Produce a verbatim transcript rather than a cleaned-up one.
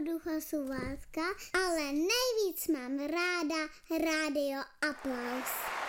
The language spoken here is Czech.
soudu hlasu Vácka, ale nejvíc mám ráda Rádio Aplaus.